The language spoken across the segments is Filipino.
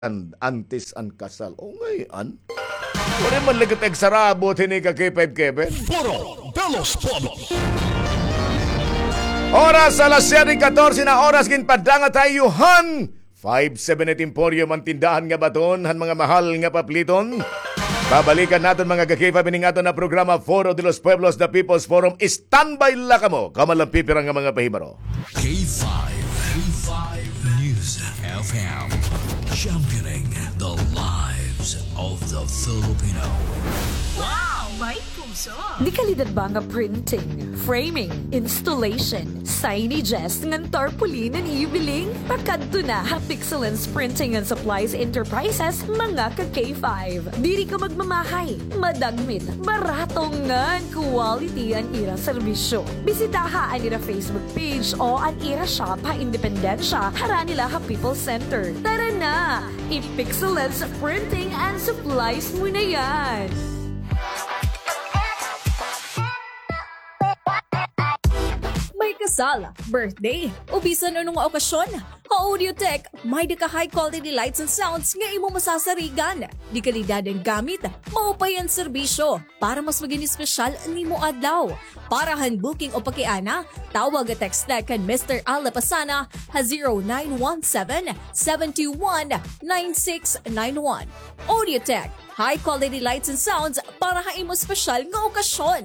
and antes ang kasal. O ngayon, wala man lagat eksarabo tini ka kay 5 Kevin. Foro de los Pueblos. Oras alas 7:14 na oras ginpadanga tayo han. 5-7 Emporium ang tindahan nga baton han mga mahal nga papliton. Babalikan natin mga kakipa bining ato na programa Foro de los Pueblos, the People's Forum. Standby la kamo, kamalampipirang nga mga pahimaro. K5 News FM, championing the lives of the Filipino. Wow! May puso! Di kalidad ba nga printing, framing, installation, signages, ng tarpaulin ibiling? Pakadto na ha Pixelance Printing and Supplies Enterprises, mga ka-K5. Diri ka magmamahay, madagmit, baratong ngan, quality ang ira serbisyo. Bisitaha ang ira Facebook page o ang ira shop ha Independensya, hara nila ha People Center. Tara na! I-Pixelance Printing and Supplies mo na yan! May kasal, birthday, o bisan anong okasyon. Audiotech, may di ka high quality lights and sounds nga imo masasarigan. Di kalidad ang gamit, maupay ang serbisyo para mas maging espesyal ni mo adlaw. Para hand booking o pakiana, tawag at text na kan Mr. Alapasana ha 0917-721-9691. Audiotech, high quality lights and sounds para ha imo espesyal nga okasyon.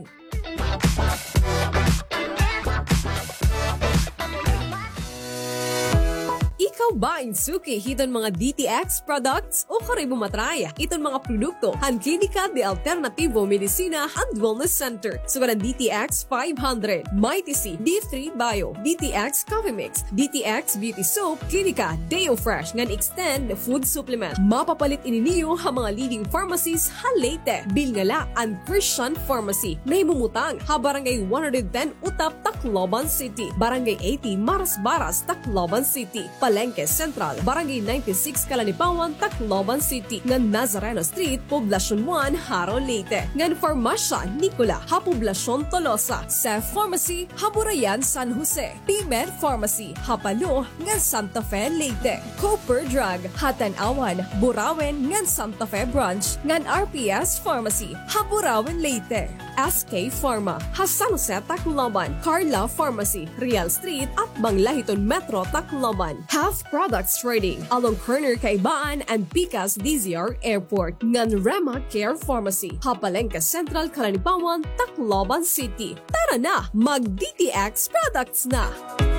Ikaw ba insuki hiton mga DTX products o kare mo matraya iton mga produkto han Klinika de Alternativo Medicina and Wellness Center so kada DTX 500, Mighty C, D3 Bio, DTX Coffee Mix, DTX Beauty Soap, Klinika Deo Fresh ngan extend food supplement. Mapapalit ini niyo ha mga leading pharmacies ha Leyte, Bilngala and Christian Pharmacy. Nahimumutang ha Barangay 110 Utap, Tacloban City, Barangay 80 Maras-Baras, Tacloban City, Palengke Central, Barangay 96 Kalanipawan, Tacloban City, ngan Nazareno Street, Poblacion 1, Haro, Leyte, ngan Farmasya Nicola, ha Poblacion Tolosa, Sef Pharmacy, Haburayan, San Jose, P-Med Pharmacy, Hapalo, ngan Santa Fe, Leyte, Cooper Drug, Hatanawan, Burawen, ngan Santa Fe Branch, ngan RPS Pharmacy, Haburawen, Leyte, SK Pharma, ha San Jose, Tacloban, Carla Pharmacy, Real Street at Banglahiton Metro, Tacloban, Half Products Trading, along Kerner Kaibaan and Picas DZR Airport, ngan Rema Care Pharmacy, Hapalengke Central, Kalanipawan, Tacloban City. Tara na, mag-DTX products na!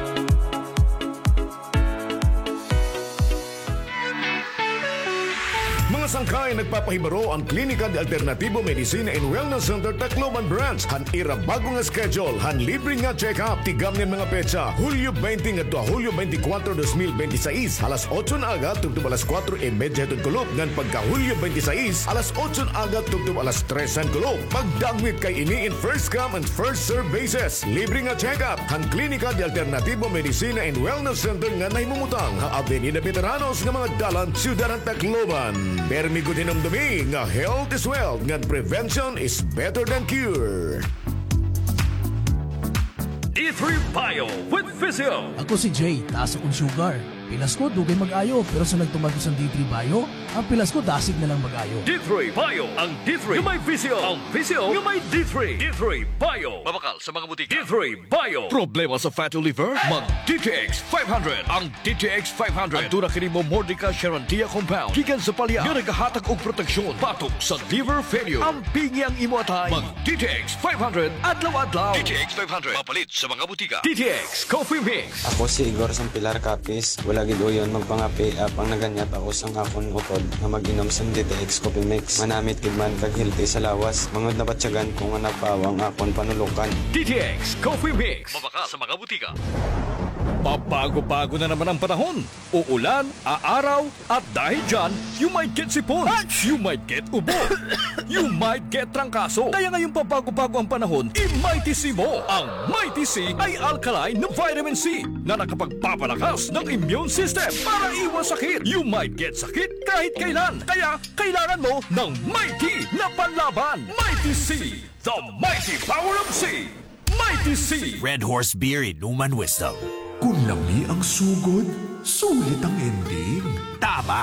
Mga sangkay nagpapahibaro ang Klinika de Alternativo Medicina and Wellness Center Tacloban Branch. Han ira bago nga schedule, han libre nga check-up. Tigam niyan mga petsa, Hulyo 20 at Hulyo 24, 2026. Alas 8 na agad, tugtub alas 4:30 hatod kulop. Ngan pagka Hulyo 26, alas 8 na agad, tugtub alas 3 kulop. Pagdagmit kay ini in first come and first serve basis. Libre nga check-up. Han Klinika de Alternativo Medicina and Wellness Center nga nahimumutang ha Avenida Veteranos nga mga dalan, Ciudad ng Tacloban. Permi ko dinamdumi nga health is wealth, nga prevention is better than cure. D3 Bio with Physio. Ako si Jay, taas akong sugar. Pilas ko, dugay mag-ayo. Pero sa nagtumag ko sa D3 Bio, ang pilas ko dasig na lang mag-ayo. D3 Bio. Ang D3 yung may Physio. Ang Physio yung may D3. D3 Bio. Mabakal sa mga butika. D3 Bio. Problema sa fatty liver? Mag DTX 500. Ang DTX 500. Ang tuna kini mo Mordica Charantia Compound. Gikan sa palya. Nga naghahatag og proteksyon. Patok sa liver failure. Ang pingi ang imo atay. Mag DTX 500. Adlaw-adlaw. DTX 500. Mapalit sa mga butika. DTX Coffee Mix. Ako si Igor Sampilar Capis. Wala gid uyon magpangapi apang naganyat ako sang akon utod nga mag-inom sang DTX Coffee Mix. Manamit gid man kag healthy sa lawas. Mangod na batyagan ko nga nagpawang akon panulukan. DTX Coffee Mix. Mabaka sa mga butika. Pabago-bago na naman ang panahon. Uulan, aaraw, at dahil dyan, you might get sipon, you might get ubo, you might get trangkaso. Kaya ngayong pabago-bago ang panahon, i-Mighty C mo. Ang Mighty C ay alkaline na vitamin C na nakapagpapalakas ng immune system para iwas sakit. You might get sakit kahit kailan. Kaya kailangan mo ng Mighty na panlaban. Mighty C, the mighty power of C. Mighty C. Red Horse Beer Inuman Wisdom. Kung lami ang sugod, sulit ang ending. Tama!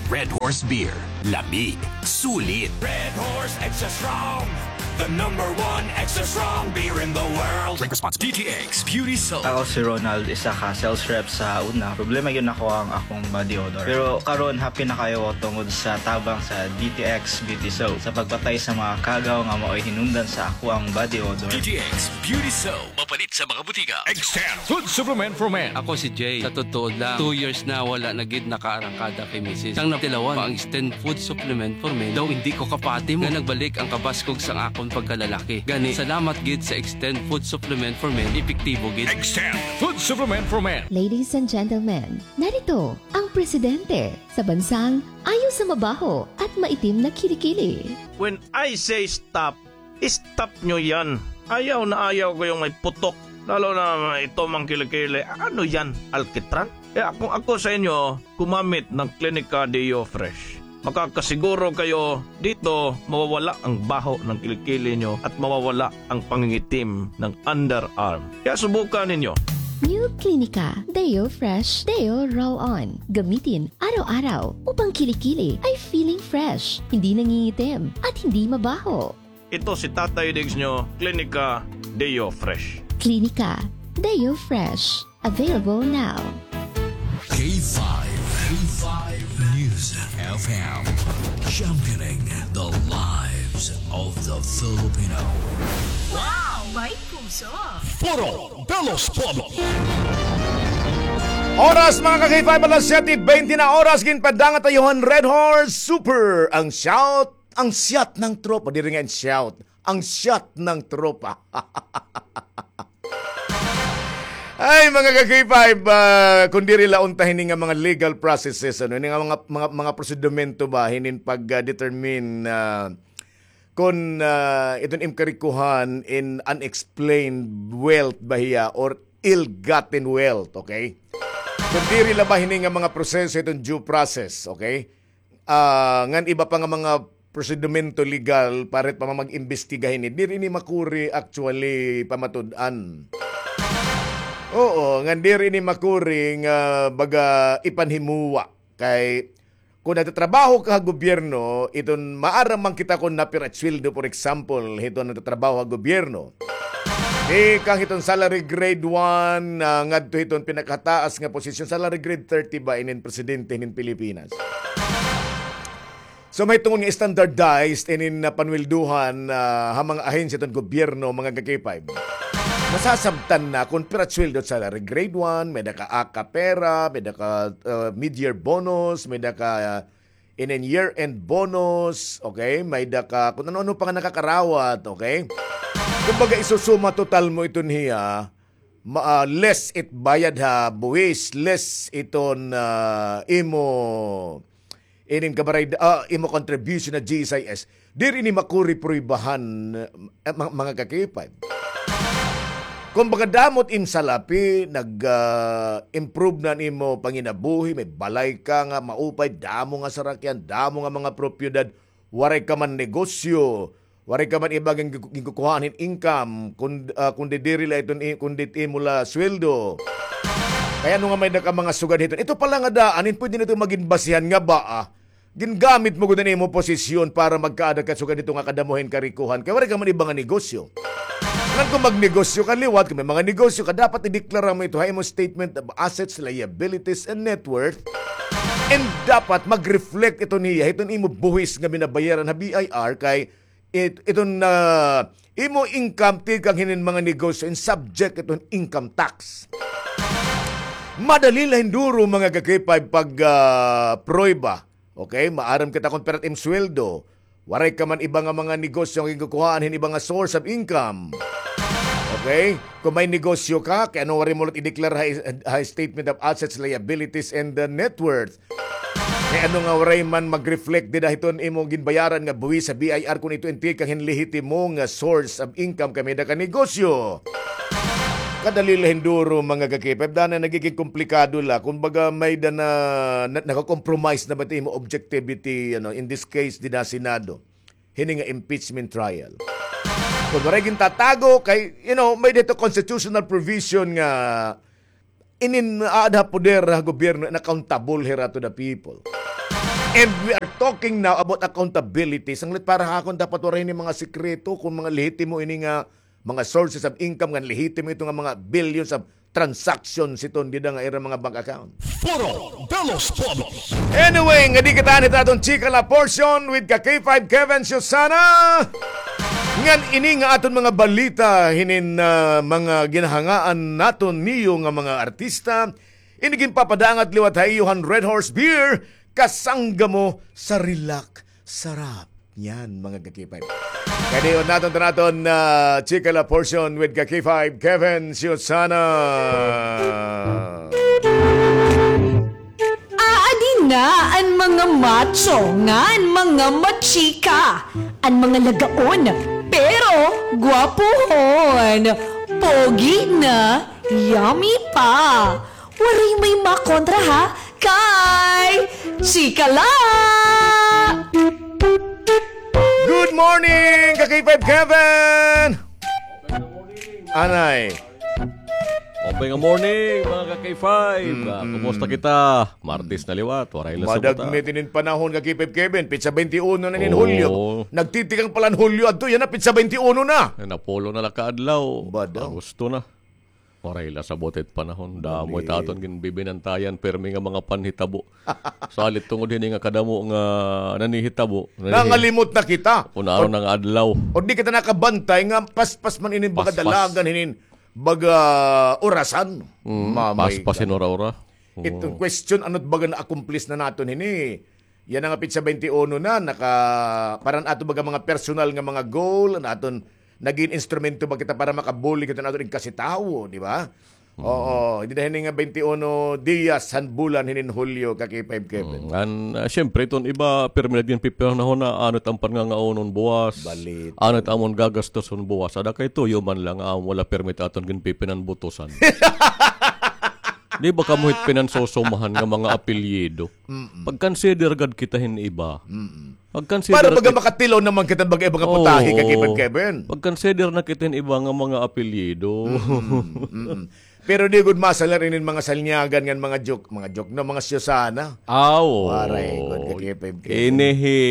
Red Horse Beer. Lamig, sulit. Red Horse Extra Strong, the #1 extra strong beer in the world. Drink responsibly. DTX Beauty Soap. Ako si Ronald, isa ka sales rep sa una. Problema yun ako ang akong body odor. Pero karon happy na kayo tungod sa tabang sa DTX Beauty Soap. Sa pagpatay sa mga kagaw nga mao'y hinundan sa ako ang body odor. DTX Beauty Soap. Mapalit sa mga butika. Extend Food Supplement for Men. Ako si Jay. Sa totoo lang, 2 years na wala na gid nakaarangkada kay Mrs. Sang natilawan pa ang extend food supplement for men. Daw hindi ko kapati mo nga nagbalik ang kabaskog sang akon pagkalalaki. Gani, salamat gid sa extend food supplement for men. Epektibo gid. Extend Food Supplement for Men. Ladies and gentlemen, narito ang presidente sa bansang ayaw sa mabaho at maitim na kilikili. When I say stop, stop nyo yan. Ayaw na ayaw ko yung may putok. Lalo na ito mang kilikili. Ano yan? Alkitran? Kung ako sa inyo, gumamit ng Clinica Deo Fresh. Makakasiguro kayo dito mawawala ang baho ng kilikili nyo at mawawala ang pangingitim ng underarm. Kaya subukan ninyo. New Clinica Deo Fresh Deo Roll On. Gamitin araw-araw upang kilikili ay feeling fresh, hindi nangingitim at hindi mabaho. Ito si Tatay Diggs nyo, Clinica Deo Fresh. Clinica Deo Fresh. Available now. K5 News FM. Championing the lives of the Filipino. Wow! May puso! Foro Pelos Pobos. Oras mga ka-K5 alas 7:20 na oras ginpadang at ayuhan Red Horse Super. Ang shout, ang shot ng tropa. Di rin nga shout. Ang shot ng tropa. Ay mga ka-K5, kundi rin launtahin nga mga legal processes, ano, nga mga prosedumento ba, hinin pag-determine kung itong imkarikuhan in unexplained wealth ba hiya or ill-gotten wealth, okay? Kundi rin labahin nga mga proseso itong due process, okay? Ngan iba pa nga mga prosedumento legal para pa mag-imbestigahin, di rin ni makuri actually pamatud-an. Oo, nga di rin ni makuri nga baga ipanhimuwa kay kung nagtatrabaho ka gobyerno, iton maaramang kita kung napirat sweldo, for example, ito nagtatrabaho ka gobyerno. Kang itong salary grade 1, ngadto itong pinakataas nga posisyon, salary grade 30 ba inin presidente inin Pilipinas. So may tungod nga standardized inin panwilduhan hamang ahensya itong gobyerno, mga K5. Nasasabtan na kung piratsweldo sa salary grade 1, may daka aka pera, may daka mid-year bonus, may daka year-end bonus, okay? May daka kung ano-ano pa nga nakakarawat, okay? Kumbaga isusuma total mo ito niya, less it bayad ha, buwis, less iton imo inin kabaray, imo contribution na GSIS. Di rin ni makuri pruibahan mga K5. Kung baga damot im salapi, nag-improve na nimo panginabuhi, may balay ka nga, maupay, damo nga sarakyan, damo nga mga propiedad, waray ka man negosyo, waray ka man ibang gikukuhanin income, kundi diri la iton, kundi imula sweldo. Kaya nga may naka mga sugad hiton. Ito pala nga daanin, pwede nito maging basihan nga ba gingamit mo gud nimo posisyon para magkaada ka sugad dito nga kadamuhin karikuhan. Kaya waray ka man ibang negosyo. Kung magnegosyo ka liwat, kung may mga negosyo ka, dapat ideklara mo ito, mo statement of assets, liabilities, and net worth. And dapat mag-reflect ito niya, itong imo buhis nga binabayaran na BIR kay itong imo income tikang hinin mga negosyo and subject itong income tax. Madali lang hinduro mga K5 pag proiba. Okay? Maaram kita kung perat im sweldo. Waray ka man iba nga mga negosyo ang ikukuhaan, iba nga source of income. Okay? Kung may negosyo ka, kaya ano waray mo lang i-declare high statement of assets, liabilities, and the net worth. Kaya ano nga waray man mag-reflect din dahil ito imo ginbayaran nga buwi sa BIR kung ito inti kang hinlihiti mo nga source of income kami na ka negosyo. Kadali lahinduro mga K5, dana nagiging komplikado la. Kung baga may nakakompromise na ba imo objectivity, in this case, di na Senado. Hini nga impeachment trial. Kung maraming tatago, kay, may dito constitutional provision nga inin aada poder na gobyerno and accountable here to the people. And we are talking now about accountability. Sanglit para hakon dapat waray ni mga sikreto kung mga lehitimo ini nga mga sources of income nga lehitimo ito nga mga billions of transactions ito hindi nga ira mga bank account. Foro de los Pobres. Anyway, nga di kita nito atong chika la portion with K5 Kevin Susana. Ngan ini nga aton mga balita hinin mga ginahangaan naton niyo nga mga artista. Iniging papadangat liwat hayuhan Red Horse Beer kasangga mo sa Relax Sarap. Yan mga K5. Kaya naton chika la portion with K5 Kevin Susana. Aadin na ang mga macho nga ang mga machika, ang mga lagaon, pero gwapuhon, pogi na, yummy pa. Waray may makontra ha, kay Chika La! Good morning, K5 Kevin! Anay. Open nga morning, mga K5. Kumusta kita? Martes na liwat, waray lang sa buta. Madagmitin in panahon K5 Kevin, pizza 21 na nin Hulyo. Nagtitikang palan Hulyo adto yan na pizza 21 na. Napolo na lakaadlaw. Badaw. Gusto na. Waray lang sa butit panahon. Damoy taton ginbibinantayan permi nga mga panhitabo. Salit tungod hini nga kadamo nga nanihitabo. Nangalimot na kita. Punaro na nga adlaw. O di kita nakabantay nga paspas man inin baga dalagan hinin baga orasan. Paspasin ora-ora. Itong question ano't baga na-accomplish na naton hini. Yan nga pizza 21 na parang ato baga mga personal nga mga goal na aton naging instrumento ba kita para makabuli kita nato rin kasi tao, di ba? Oo, hindi dahil nga 21 Dias han bulan hinin Hulyo K5 Kevin. Siyempre itong iba permanent yung pipirahon na anot ang pangangaonon buwas. Balit. Anot amon gagastos on buwas. Ada kay tuyo man lang wala permit aton ginpipinan butusan. Di ba kamuhit pinansosomahan ng mga apelyido? Pag-consider gad kita hin iba. Para baga makatilaw naman kita baga ibang putahe Kevin. Pag-consider na kita hin iba nga mga apelyido. Pero di good masalar inin mga salnyagan ngan mga joke no mga Susana. Waray good Kevin. Inehi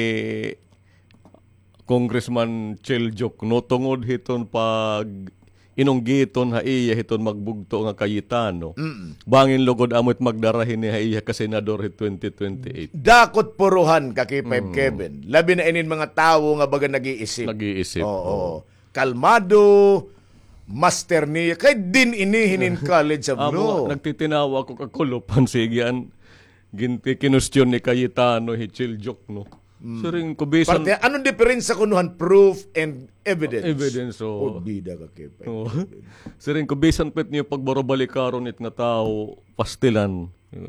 Congressman Cheljok no tungod hiton pag inunggiton ha iya hiton magbugto nga Cayetano. Bangin lugod amot magdarahin ni ha iya ka senador 2028. Dakot puruhan K5 Kevin. Labi na inin mga tawo nga baga nag-iisip. Oo. Kalmado, master niya. Kay din inihinin College of Law. Nagtitinawa ko kakulupan sigian. Ginti kinustyon ni Cayetano hichiljok no. Siring kubisan. Parte, anong diferensya kunuhan proof and evidence? Evidence, bida ka Kevin. Siring kubisan pet niyo pagbarobalikaron it nga tao pastilan.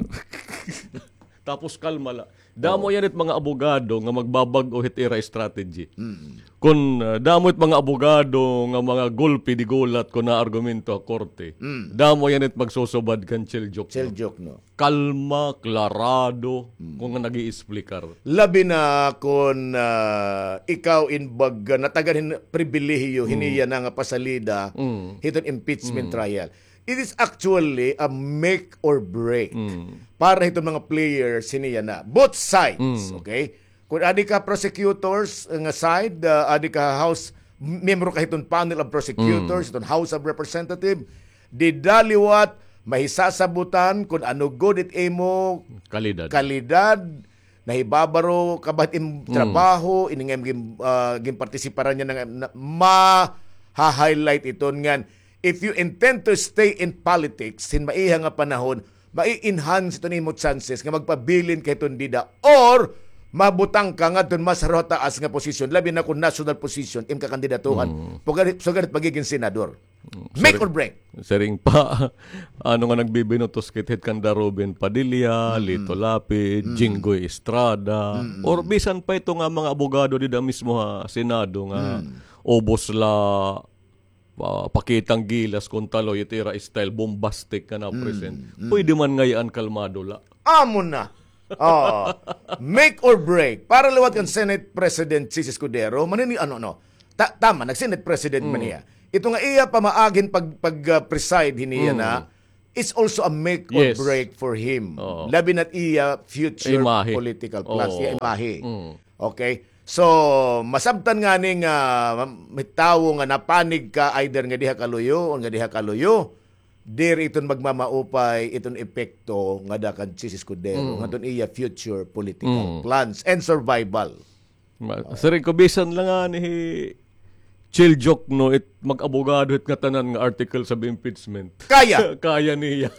Tapos kalma la. Damo yan it mga abogado nga magbabag o hitira strategy. Kung damo it mga abogado nga mga gulpi di gulat ko na argumento a korte. Damo yan it magsosobad kan Cheljok. No. Kalma, klarado, kung nga nag-i-explikar. Labi na kung ikaw inbag natagan pribilehiyo hiniya na nga pasalida hiton impeachment trial. It is actually a make or break para itong mga players siniya na. Both sides, okay? Kung adi ka prosecutors nga side, adi ka house, member ka itong panel of prosecutors, itong House of Representative, di daliwat, mahisasabutan kung ano good it emo, kalidad, nahibabaro, kabat im trabaho, iningem gimpartisiparan niya ng ma-highlight ito ngan. If you intend to stay in politics, sin maiha nga panahon, mai-enhance ito ni mo chances nga magpabilin kay tundida or mabutang ka nga dun mas taas nga posisyon, labi na kung national position, im kakandidatuhan, so ganit magiging senador. Make or break. Sering pa, ano nga nagbibinotos kit Kanda Ruben Padilla, Lito Lapid, Jinggoy Estrada, or bisan pa ito nga mga abogado dida mismo ha, Senado nga, obos la, pakitang gilas kung taloy itira style bombastic ka na present. Pwede man ngayaan kalmado la. Amon na. Make or break. Para liwat kan Senate President Sisi Escudero, manini nag-Senate President man niya. Ito nga iya pamaagin pag preside hiniya na it's also a make or Yes. break for him. Oo. Labi na't iya future Imahe. political plans, Oo. iya imahe. Mm. Okay? So, masabtan nga ning may tawo nga napanig ka either nga diha kaluyo o nga diha kaluyo, dir iton magmamaupay iton epekto nga dakan si Escudero nga ton iya future political plans and survival. Siring ko bisan lang nga ni chill joke no it mag-abogado it nga tanan nga article sa impeachment. Kaya. Kaya niya.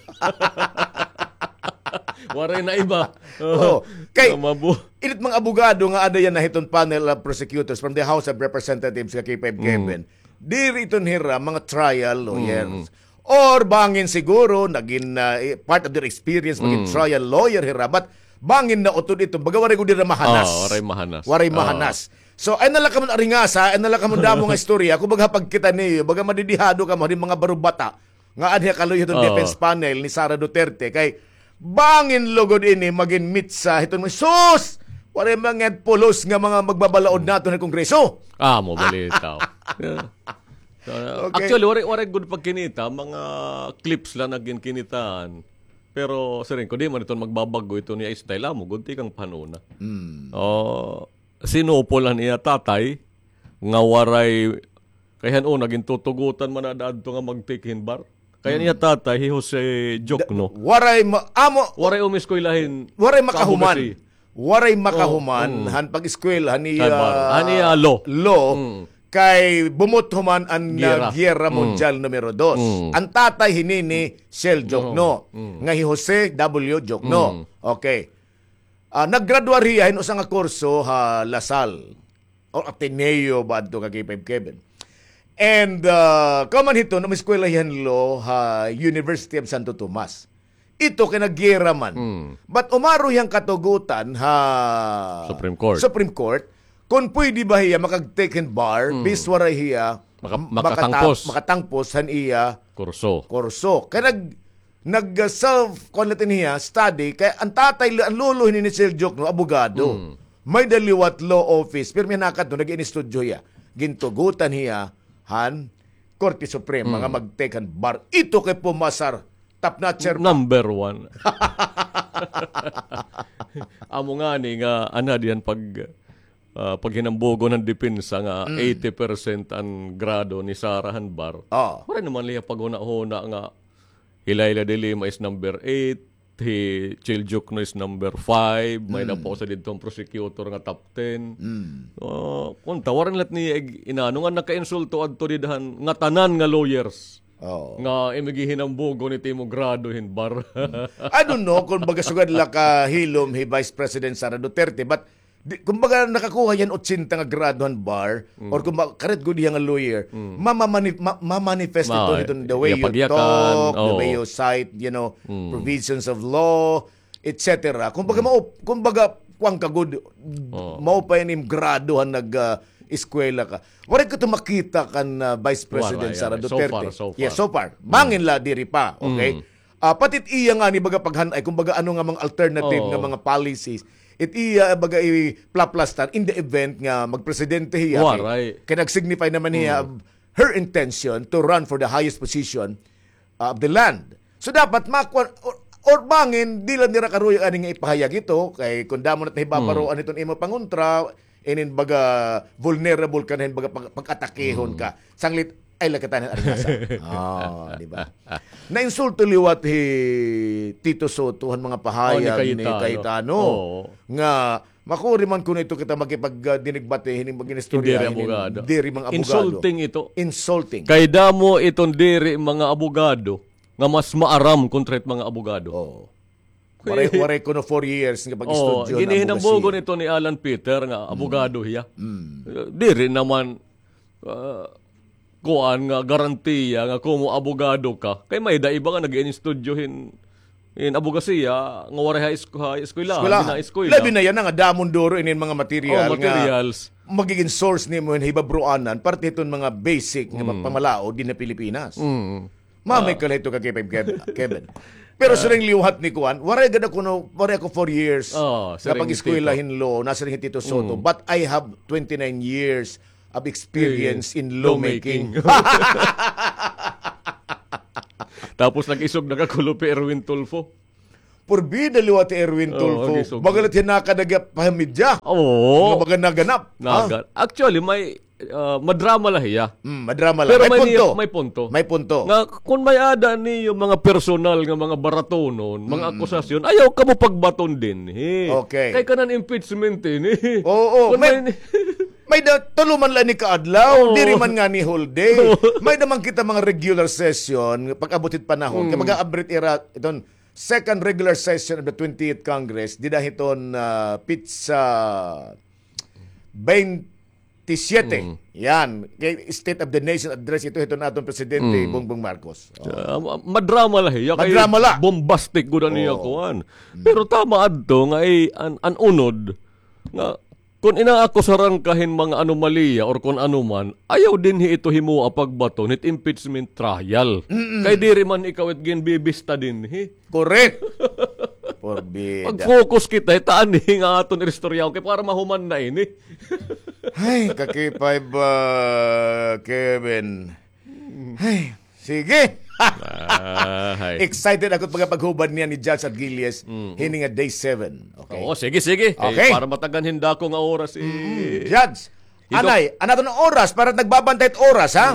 Waray na iba. Oh, kay init mga abogado nga ada yan na hiton panel of prosecutors from the House of Representatives nga kay Kevin. Diri iton hira mga trial lawyers. Or bangin siguro naging part of their experience maging trial lawyer hira, but bangin na utod ito baga waray gud dira mahanas. Waray mahanas. Waray mahanas. So ay nala ka man aringasa, ay nala ka man damo nga istorya kung baga pagkita niyo, baga madidihado ka mo din mga barubata nga adya kaluyo itong defense panel ni Sara Duterte kay bangin lugod ini maging mitsa hitong sus waray mga pulos nga mga magbabalaod nato ng Kongreso. Mo balitaw. So, Okay. actually, waray good pagkinita, mga clips lang naging kinitaan. Pero siring ko di man ito magbabago ito niya style mo, gunti kang panuna. Sinupolan niya tatay nga waray kayan naging tutugutan man na daadto nga mag-take-in bar. Kaya niya tatay hi Jose Jokno. Waray waray umiskoylahin. Waray makahuman. Waray makahuman han pag-eskwela niya law. Kay bumot human ang Giyera. Giyera Mundial numero 2. Ang tatay hinini Shell Jokno. Nga hi Jose W. Jokno. Okay. Naggraduar hiya usang nga kurso ha Lasal o Ateneo ba adto kay Kevin. And kaman hito na eskwela yan lo ha University of Santo Tomas. Ito kay naggera man. But umaro yang katugutan ha Supreme Court kung pwede ba hiya makag-taken bar biswara hiya makatangpos han iya kurso. Kaya nag-self natin niya study kaya ang tatay ang lolo ni Sir Jok no abogado. May daliwat law office pero may nakat no nag-in-studio ya. Gintugutan hiya han Korte Suprema nga mag-taken bar. Ito kay pumasar top notcher number 1. Amo nga ni nga ana diyan pag hinambogo ng depensa nga 80% ang grado ni Sarahan Bar. Wala naman liya pag-una-una nga Hilayla de Lima is number 8, Chil Jokno is number 5, may na po sa dito ang prosecutor nga top 10. Kung tawaran lahat ni inano nga naka-insulto adto didahan nga tanan nga lawyers. Nga imigihinambugo ni Timo Grado hin bar. I don't know kung baga sugad la ka hilom hi Vice President Sara Duterte, but kung baga nakakuha yan 80 nga graduhan bar or kung karet good yang lawyer, mamanifest ito nito the way you talk, the way you cite, provisions of law, etc. Kung baga kuang ka good, mao pa yan graduhan eskwela ka. Wala ko ito makita kan Vice President Sara Duterte. So far. Bangin la diri pa, okay? Patit iya nga ni baga paghanay kung baga ano nga mga alternative nga mga policies. It iya baga i-plaplastan in the event nga magpresidente hiya. Kaya nag-signify naman hiya her intention to run for the highest position of the land. So dapat makuha or bangin di lang nira karuyo ani nga ipahayag ito kay kun damo nat hibabaroan iton imo pangontra inin baga vulnerable ka nahin baga pag-atakehon ka. Sanglit ay lakatanan arigasa. Di ba? Na-insulto liwat hi Tito Soto han mga pahayag ni Cayetano. Nga makuri man kuno ito kita makipag-dinigbate hining mag-inistorya diri mga abogado. Insulting ito. Insulting. Kay damo itong diri mga abogado nga mas maaram kontra mga abogado. Waray ko no 4 years nga pag-istudyo na ginihinambogo nito ni Alan Peter nga abogado hiya. Diri naman kuan nga garantiya nga kung abogado ka kay may iba nga nag-in-studyohin in abogasiya nga waray eskwela. Labi na yan nga damon duro inin mga materials nga magiging source ni mo hibabruanan parte iton mga basic nga pamalaod din na Pilipinas. Mamay ka ito ka Kevin. Pero siring liwat ni Kuan, waray ako 4 years nga pag-eskwelahin law, nasa rin Tito Soto, but I have 29 years of experience in lawmaking. Tapos nag-isog nakakulupi Erwin Tulfo. Purbida liwat Erwin Tulfo. gisog. Bagalat hinakadaga pahamidya. Oo. Mga naganap. Actually, may madrama lah iya. Madrama lang. Pero May punto. May punto. May punto. Nga, kung may ada ni yung mga personal nga mga baratonon, mga akusasyon, ayaw ka mo pagbaton din. Okay. Kay kanan impeachment eh. Oo. Kung May tuluman lang ni Kaadlaw, diri man nga ni whole day. May naman kita mga regular session, pag-abutit panahon. Kaya mag-aabrit itong second regular session of the 28th Congress, di dahil itong pizza 27. Yan. Kay State of the Nation address ito natong Presidente Bongbong Marcos. Madrama lah iya. Madrama la. Bombastic ko na niya kuan. Pero tama adto nga anunod nga kung inaakusaran kahin mga anomalya or kung anuman, ayaw din ito himuwa pagbato nit impeachment trial. Kay diri man ikaw at ginbibista din. Correct. Forbida. Pag-focus kita, taan nga aton istoryaw kay para mahuman na ini. Ay, kakipay ba, Kevin? Ay, sige. Excited ako paghubad niya ni Judge Argilies hining nga day 7. Okay. Oo, sige. Okay. Para mataganhin ko nga oras Judge, anay, anato ng oras para nagbabantay oras, ha?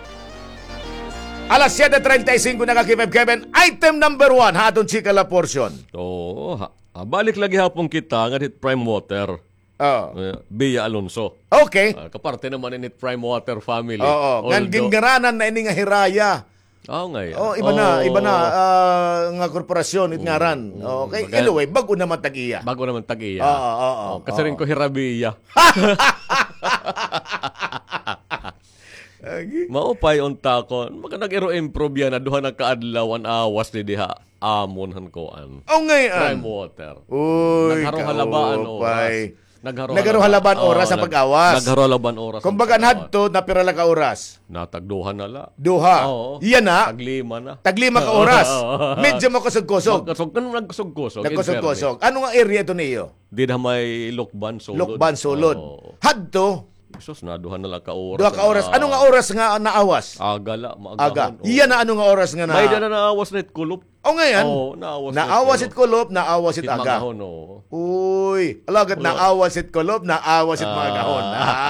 Alas 7:35 na kakipay, Kevin. Item number 1, hatong chika la portion. Oo, balik lagi hapon kita nga hit Prime Water. Bia Alonso. Okay. Kaparte naman ni Prime Water family. Oo, nga gingaranan na ini nga hiraya. Ngayon. Iba na nga korporasyon ngaran. Okay, anyway, bago naman tag-iya. Kasi rin ko hirabiya. Maupay unta ko. Maka nag-iro-improve yan na duha nagkaadlaw an awas ni diha amon hankoan. Ngayon. Prime Water. Uy, nagharong halabaan oras. Nagharong halaban oras sa pag-awas. Nagharong halaban oras. Kung baga nadto, napira lang ka oras. Natagduhan na la. Duha. Iyan na. Taglima na. Taglima ka oras. Medyo mo kusog-kusog. Nagkusog-kusog. Ano nga area ito niyo? Di na may Lokban Sulod. Lokban Sulod. Hadto. Sus, naduhan na lang ka oras. Duha ka oras. Ano nga oras nga naawas? Aga. Iyan na ano nga oras nga na? May na naawas na itkulop. Ngayon. Naawas it kulop, naawas it aga. Uy, alagad naawas it kulop, naawas it mga gahon.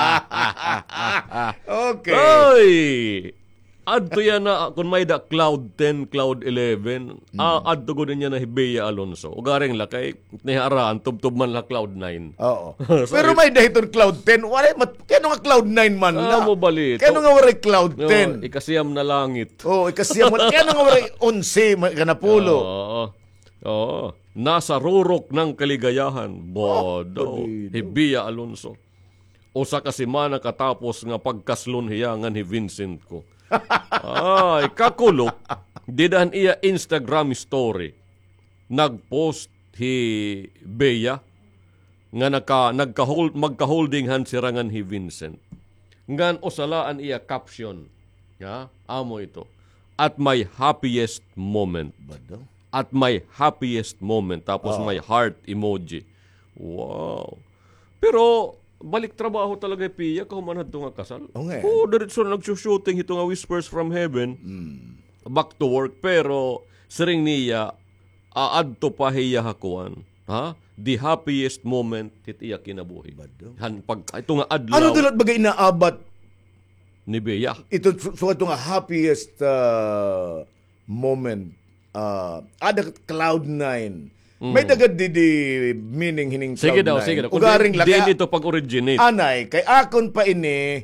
Okay. Oy! Adto yan na, kung may da Cloud 10, Cloud 11, adto ko din yan na Bea Alonso. Ugaring lakay, niharaan, tub-tub man la Cloud 9. Oo. Pero may dahiton Cloud 10, kaya nga Cloud 9 man la. Mo bali. Kaya nga waray Cloud 10. Ikasiyam na langit. Ikasiyam mo. Kaya nga waray 11, kanapulo. Oo. Nasa rurok ng kaligayahan. Bodo. Bea Alonso. Usa ka semana katapos nga pagkaslon hiyangan ni Vincent ko. Kakulok, didan iya Instagram story. Nagpost hi Bea nga magka-holding hand sirangan hi Vincent. Ngan usalaan iya caption. Amo ito. At my happiest moment. At my happiest moment. Tapos may heart emoji. Wow. Pero balik trabaho talaga Pia kahumanad to nga kasal. Diretso nagsushooting ito nga Whispers from Heaven. Back to work pero siring niya aadto pa hiya hakuan. The happiest moment titiya kinabuhi. Ito nga adlaw. Ano dulot bagay inaabat ni Bea? Ito nga happiest moment. Ada Cloud 9. May dagad di meaning hining Cloud 9. Sige daw. Ugaring laki. Di ito pag-originate. Anay, kay akon pa ini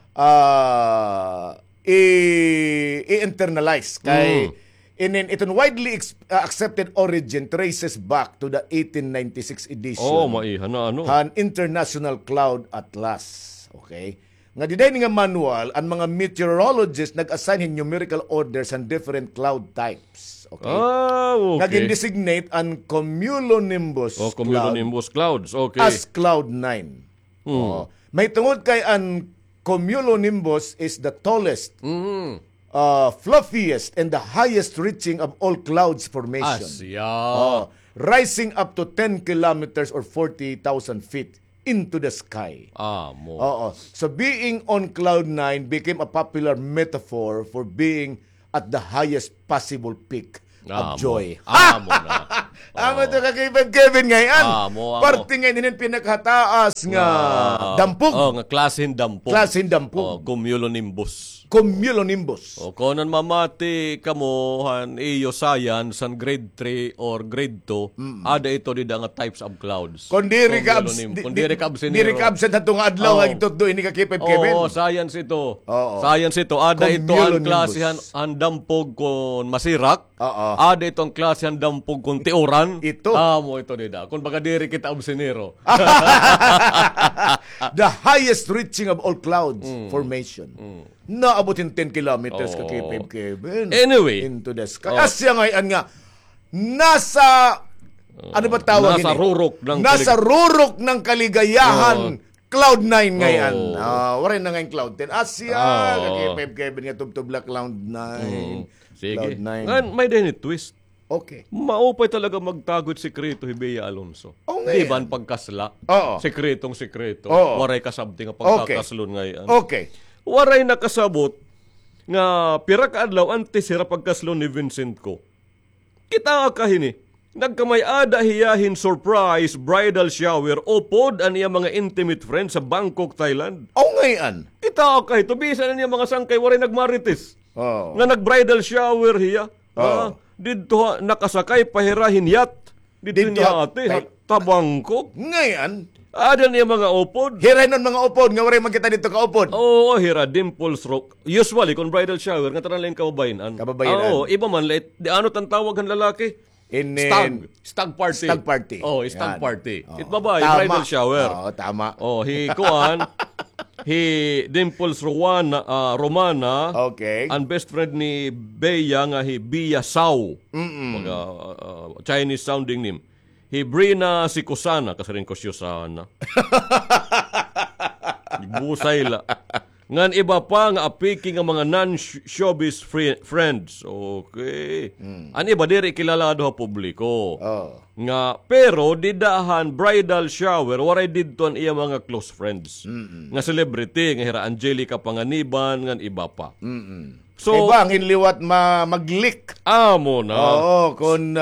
i-internalize. Kay itong widely accepted origin traces back to the 1896 edition. Maiha na ano. Han International Cloud Atlas. Okay? Nga diday nga manual, ang mga meteorologists nag-assign numerical orders and different cloud types. Okay. Nag-designate ang cumulonimbus cumulonimbus clouds. Okay. As Cloud 9. May tungod kay ang cumulonimbus is the tallest, fluffiest, and the highest reaching of all clouds formation. Rising up to 10 kilometers or 40,000 feet into the sky. So being on Cloud 9 became a popular metaphor for being at the highest possible peak of joy. Amo na. Amo to Kevin ngayon. Amo. Parte ngayon din pinakataas nga dampog. Nga klasin dampog. Klasin dampog. Cumulonimbus. Cumulonimbus. Kung mamati kamo han iyo science san grade 3 or grade 2, ada ito di nga types of clouds. Kung diri ka absent atong adlaw ang ito ini ka Kevin. Science ito. Science ito. Ada ito ang klase han dampog kon masirak. Ada ito ang klase han dampog kon teoran. Ito. Amo ito nida. Kung baga diri kita absenero. The highest reaching of all clouds formation. Naabotin 10 kilometers ka Kevin. Anyway. Into the sky. Asya ngayon nga, nasa, ano ba tawag Nasa rurok ng kaligayahan. Cloud 9 ngayon. Waray na ngayon Cloud 10. Asya, Kevin nga tubtubla Cloud 9. Sige. Cloud 9. Ngayon, may din twist. Okay. Maupay talaga magtagot sikreto Hibeya Alonso. Di ba ang pagkasla? Sikretong-sikreto. Waray kasabti nga pagkakaslon ngayon. Okay. Waray nakasabot nga pira ka adlaw antes sira pagkaslon ni Vincent ko. Kita ka hini. Nagkamay-ada hiyahin surprise bridal shower upod ang iya mga intimate friends sa Bangkok, Thailand. Ngayon. Kita ka ito. Bisa na niya mga sangkay waray nagmarites. Nga nag-bridal shower hiya. Dito nakasakay pahirahin yacht. Dito niya ate. Tabangkok. Ngayon. Ada niya mga upod. Hira nun mga upod. Nga waray magkita dito ka upod. Oo, hira. Dimples rock. Usually, kung bridal shower, nga tanan lang kababayan. Oo, iba man. Di ano tan tawag ang lalaki? Stag party. Stag party. Stag party. It babae, bridal shower. Tama. Dimples Romana. Okay. Ang best friend ni Bea nga Bia Sao. Mga Chinese sounding name. Brina si Kusana, kasi rin ko siya sana. Busay la. Ngan iba pa nga apiki nga mga non-showbiz friends. Okay. An iba diri kilalado ha publiko. Nga, pero didahan bridal shower, waray didto ang iya mga close friends. Nga celebrity, nga hira Angelica Panganiban, ngan iba pa. So, iba ang inliwat mag-leak. Amo na. Kung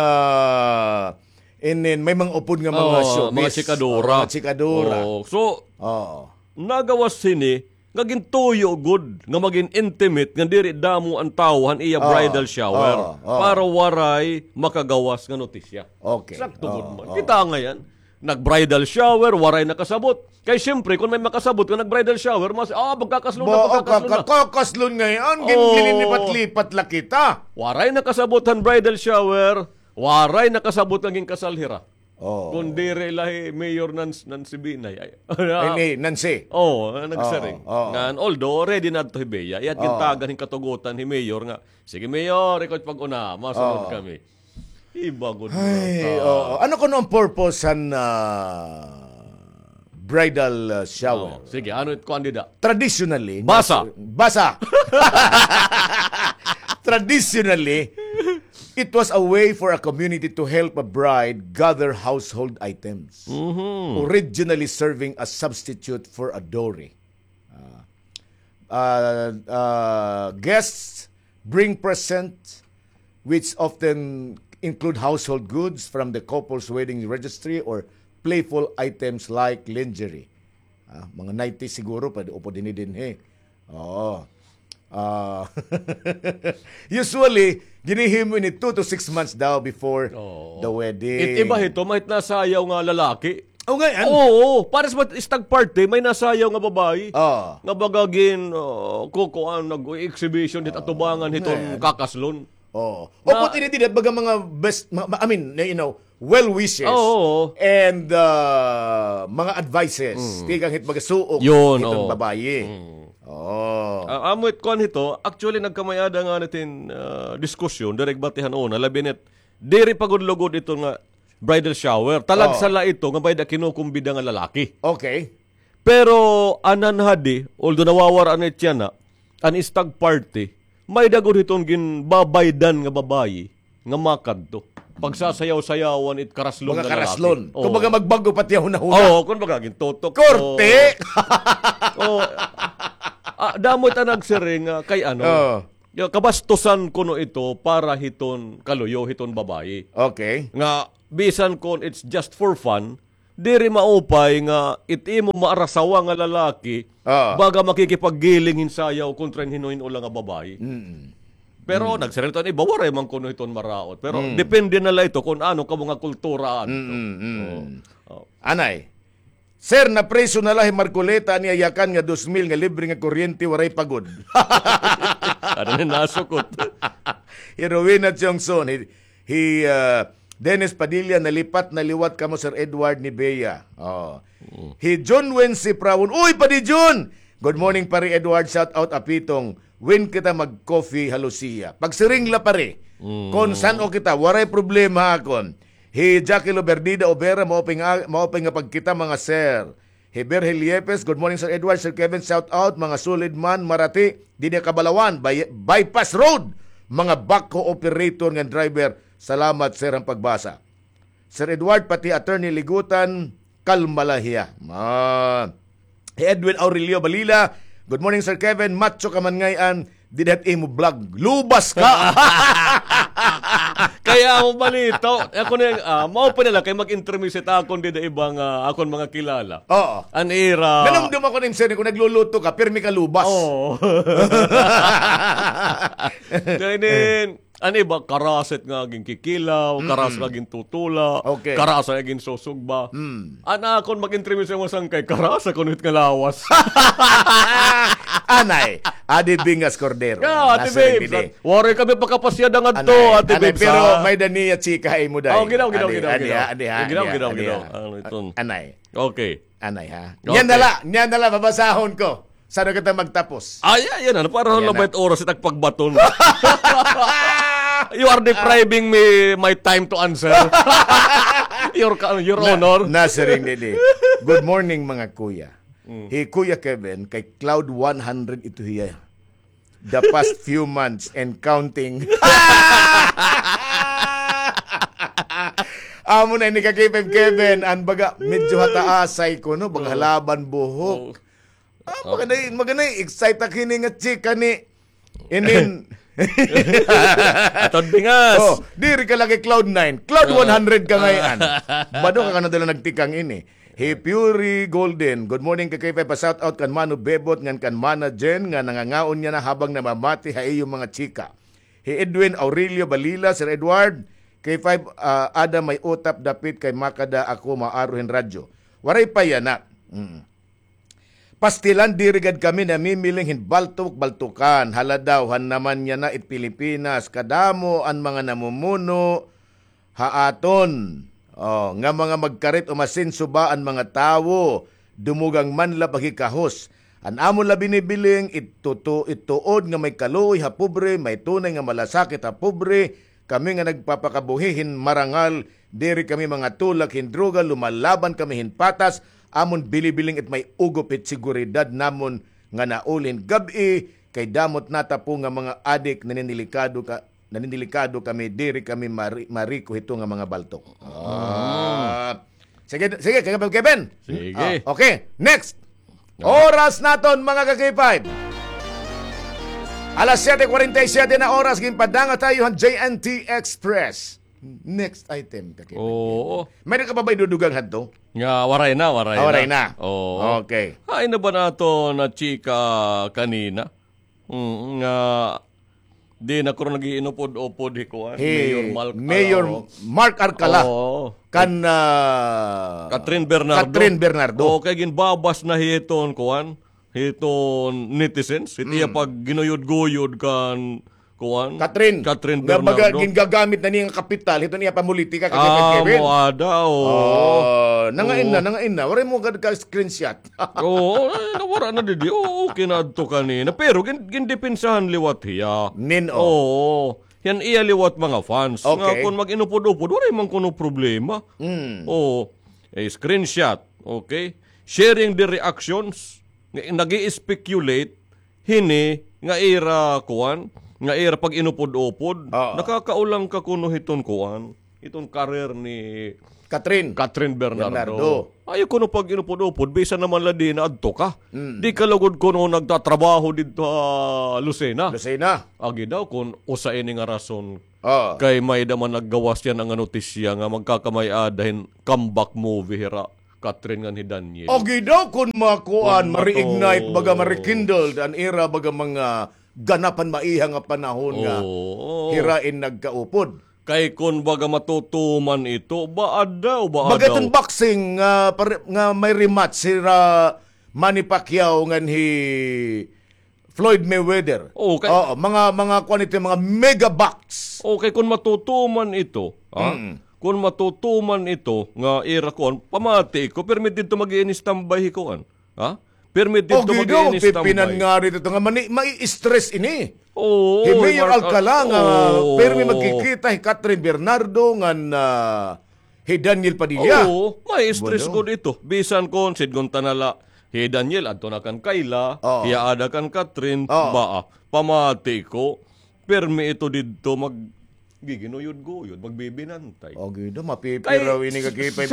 may mga upod nga mga showbiz. Mga chikadura. So, nagawas sini, nga gintuyo good, nga maging intimate, nga diri damo ang tawhan iya bridal shower. Para waray makagawas nga notisya. Okay. Sakto good man. Kita ngayon, nag-bridal shower, waray nakasabot. Kaya siyempre, kung may makasabot ka nag-bridal shower, magkakaslon na. Magkakaslon ngayon, ginilipat-lipat la kita. Waray nakasabotan bridal shower, waray nakasabot naging kasalhira. Kung dire lahi Mayor Nancy Binay. Nancy. Nagsaring. Although, ready na ito Hibeya. Iat gintagan yung katugutan ni Mayor nga, sige Mayor, ikaw pag-una, masunod kami. Iba good. Ano ko ang purpose ang bridal shower? Sige, ano ito kandida? Traditionally. Basa. Traditionally, it was a way for a community to help a bride gather household items, originally serving as substitute for a dowry. Guests bring presents, which often include household goods from the couple's wedding registry or playful items like lingerie. Mga 90 siguro, upo din. Usually, ginihimo ni 2 to 6 months daw before the wedding. Iba ito, may nasayaw nga lalaki. Ngayon? Oo, para sa stag party, may nasayaw nga babae. Nga bagagin, nag-exhibition, atubangan itong kakaslon. Opo, tinitid baga mga best, well wishes and mga advices. Tigang hit baga suok itong babae. Amoy ko nito, actually nagkamayada nga natin diskusyon, direct batihan labinet, diri pagudlugod ito nga bridal shower. Talagsala ito nga bayda kinukumbida nga lalaki. Okay. Pero ananhadi, although nawawaraan it yan an stag party, may dagod itong ginbabaydan nga babayi nga makadto. Pagsasayaw-sayawan it karaslon mga nga karaslon. lalaki. Kung baga magbago pati ako nahuna. Kung baga gintotok. Korte! Damot ang nagsiring kay kabastusan kuno ito para hiton kaluyo, hiton babae. Okay. Nga, bisan kon it's just for fun, diri maupay nga iti mo maarasawa nga lalaki, baga makikipaggiling hinsayaw kontra hinuin ulang nga babae. Pero nagsarita ni bawaray man kuno hiton maraot. Pero depende na la ito kung ano ka mga kulturaan. Anay, sir, na preso na lahi Marcoleta ni ayakan nga 2,000 nga libre nga kuryente waray pagod. Ano na nasukot. Rowena Chongson, Dennis Padilla, nalipat na liwat kamo Sir Edward ni Bea. John Wensi Prawon. Uy, padi John! Good morning pare Edward, shout out apitong. Win kita mag-coffee halusiya. Pagsiringla pare. Kung saan o kita, waray problema akon. Jackie Loberdida Obera, mauping nga pagkita mga sir. Berhel Yepes, good morning Sir Edward, Sir Kevin, shout out, mga solid man, Marati, Dinia Kabalawan, Bypass Road, mga backhoe operator ng driver, salamat sir ang pagbasa. Sir Edward, pati attorney Ligutan, kalmalahiya. Edwin Aurelio Balila, good morning Sir Kevin, macho ka man ngayon, didat imo vlog, lubas ka! Kaya ako malito. Ako na, mao pa nila kay mag-intermisit akon din ibang akon mga kilala. Oo. Anira. Nanamdum ako ng sir, kung nagluluto ka, pirmi ka lubas. Oo. Ganyan. Ano ba? Karaset nga aging kikilaw, karas nga aging tutula, karas nga aging susugba. Ana akon mag-intermisit mo sang kay karas ako nit nga lawas. Anay, Adi Bingas Cordero. Ate Babes. Wari kami pagkapasyada nga to, Ate Babes. Pero may daniya chika ay mo dahil. Ginaw. Anay. Okay. Anay ha. Yan nala, babasahon ko. Sana kita magtapos. Yan na. Para na bait oras itag pagbaton. You are depriving me my time to answer. Your honor. Nasering dili. Good morning mga kuya. Kuya Kevin, kay Cloud 100 ito hiya. The past few months and counting. Amo na ni Kevin, an baga medyo hataasay ko no, bang halaban buhok. Magana excite kini nga chika ni. Inin Atod bingas. Diri ka lagi Cloud 9. Cloud 100 ka ngayon. Bado ka na dala nagtikang ini. Fury Golden. Good morning kay pa shout out kan Manu Bebot ngan kan Mana Jen nga nangangaon niya na habang namamati ha iyo mga chika. Edwin Aurelio Balila, Sir Edward, kay 5 ada may utap dapit kay makada ako maaruhin radyo. Waray pa yan na. Pastilan dirigad kami na mimiling baltukan. Haladawhan naman niya na Pilipinas. Kadamo ang mga namumuno haaton. Nga mga magkarit umasinso ba ang mga tawo. Dumugang manla pagikahos. An amon la binibiling ituod nga may kaluoy ha pobre, may tunay nga malasakit ha pobre. Kami nga nagpapakabuhihin marangal. Diri kami mga tulak hindruga, lumalaban kami hinpatas. Amon bilibiling it may ugupit seguridad namon nga naulin gabi kay damot nata po nga mga adik naninilikado kami diri kami mariko hito nga mga baltok. Sige Kevin. Sige. Okay, next. Oras naton mga kaki-5. Alas 7:47 na oras ginpadanga tayo ang JNT Express. Next item kaki. Meron ka ba ba idudugang hadto? Nga, waray na. Waray na. Oo. Okay. Ay na ba nato na chika kanina? Nga, di na ko nag-iinupod-upod hikuan. Mayor Mark Arcala. Kan Catherine Bernardo. Kaya ginbabas na hiton kuan. Hiton netizens. Itiya pag ginuyod-guyod kan kuan. Catherine Bernardo. Baga gingagamit na niya kapital. Ito niya pamulitika kay Kevin. Moada. Nangain na. Waray mo ka screenshot. Nawara na didi. Kinadto kanina. Pero gindepensahan liwat hiya. Yan iya liwat mga fans. Nga kung mag-inupod-upod, waray man kuno problema. Screenshot. Okay? Sharing the reactions. Nag-i-speculate. Hini, nga ira kuan. Nga ira pag inupod-upod. Nakakaulang ka kuno hiton kuan. Itong karir ni Catherine Bernardo. Ayaw ko no pag inupod-upod, bisa naman la di na adto ka. Di ka lagod ko no nagtatrabaho dito Lucena. Agi daw kung usain nga rason kay may daman naggawas yan ang notisya nga magkakamay-adahin comeback movie hira Catherine nga ni Daniel. Agi daw kung makuan, ma-reignite, baga ma-rekindle, an era baga mga ganapan maihang nga panahon nga hirain nagkaupod. Kay kun baga matutuman ito, baad daw. Bagatong boxing nga may rematch sira Manny Pacquiao ngan hi Floyd Mayweather. Okay. Mga quantity, mga mega box. Okay, kung matutuman ito, kung matutuman ito nga era kon, pamati ko, permit dito mag-i-standby ko. Permit dito mag-i-standby. Pipinan nga rito nga mai-stress ini. Mayor Alcala nga pero may magkikita Catherine Bernardo nga Daniel Padilla. May stress ko dito. Bisan ko sidgon tanala Daniel adto na kan Kayla, ada kan Catherine, pamati ko permi ito dito giginuyod-guyod, magbibinantay. Gido mapipiraw ini ka kay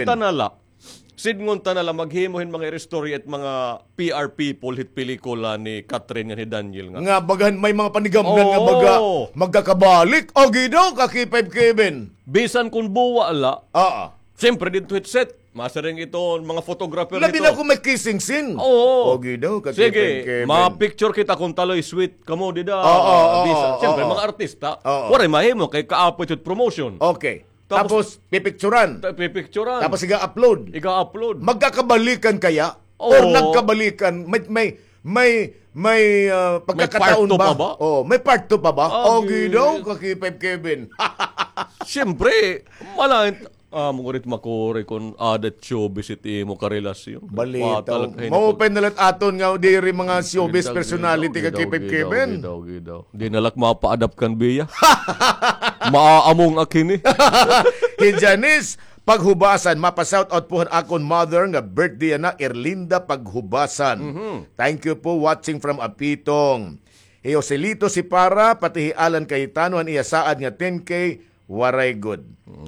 Sidngon tanala maghimohin mga story at mga PR people hit pelikula ni Catherine ni Daniel nga. Nga bagahan may mga panigamgan nga baga magkakabalik. Gido ka kay Kevin. Bisan kun buwa la. Siyempre dito headset. Masaring ito mga photographer Labi nito. Labi na kung may kissing scene. Gido ka kay Kevin. Ma-picture kita kung taloy sweet kamo dida. Siyempre mga artista. Wala mahimo kay kaapot yung promotion. Okay. Tapos pipicturan. Tapos iga-upload. Magkakabalikan kaya? Or nagkabalikan? May pagkakataon ba? May part 2 pa ba? Gido ka kay Kevin. Siyempre, Mugurit makuri kung adat showbiz iti mo karelasyon. Balita. Maupen nalat aton nga diri mga showbiz personality ka kay Kevin. Gidaw. Di nalak mapa-adapt kan biya. Maaamong akin Janice, paghubasan, mapa-shoutout po akon mother nga birthday na Erlinda Paghubasan. Thank you po watching from Apitong. Joselito si Para, pati Alan Cayetano, ang iyasaad nga 10K, waray good.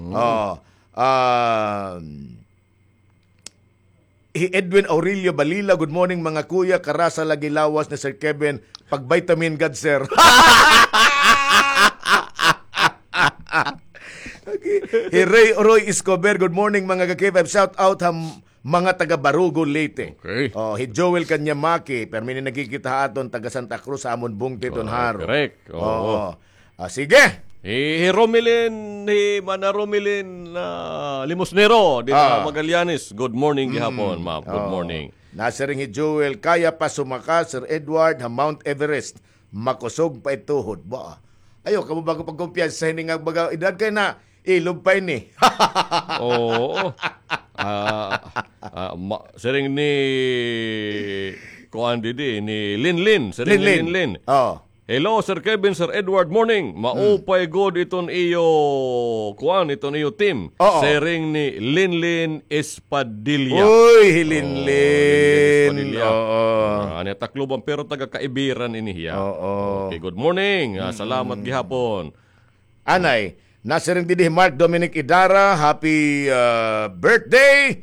Edwin Aurelio Balila, good morning mga kuya, karasa lagi lawas ni Sir Kevin, pag-vitamin God, sir. Ray Roy Escobar, good morning mga ka-K5, shout out mga taga Barugo Leyte. Joel Kanyamaki, permini nagkikita aton taga Santa Cruz sa amon bungti tonharo. Correct. Sige. Romilin, Mana Romilin Limosnero, Magallanes. Good morning gihapon, ma'am. Good morning. Nasaring Joel, kaya pa sumaka, Sir Edward, Mount Everest, makusog pa ituhod. Ayo, kamo bago pagkumpiyansa, hindi nga baga, edad kayo na, ilob pa ini. Sering ni Kuan Didi, ni Linlin. Sering ni Linlin. Hello, Sir Kevin, Sir Edward, morning. Maupay good iton iyo, iton iyo team. Sering ni Linlin Espadilla. Uy, Linlin. Ano takloban pero taga Kaibiran inihiya. Okay, good morning. Salamat gihapon. Anay, nasiring didi Mark Dominic Idara, happy birthday.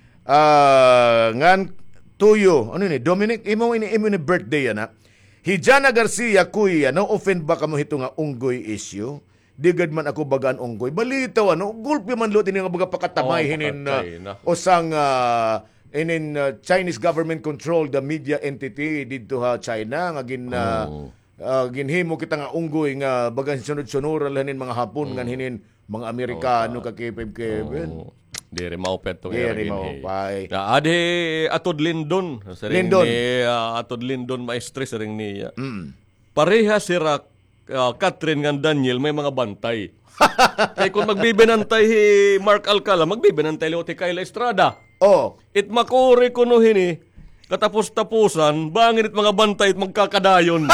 Ngan tuyo. Ano ni Dominic? Imo ni birthday yan ha. Hijana Garcia, kuya, na-offend ba kamo hito nga unggoy issue? Digad man ako bagaan unggoy. Balitaw, gulpi man lo, nga baga pakatamay hinin usang Chinese government control the media entity dito ha China, nga ginhimo kita nga unggoy, nga baga sunod-sunural hanin mga Hapon, nga hinin mga Amerikano ka Kevin. Diri maupet to Diri maupay. Ade atod Lindon. Lindon. Atod Lindon maestre ring niya. Pareha sira Catherine nga Daniel may mga bantay. Kay kung magbibinantay Mark Alcala, magbibinantay ti Kayla Estrada. It makuri kuno hini. Katapos-tapusan, bangin it mga bantay it magkakadayon.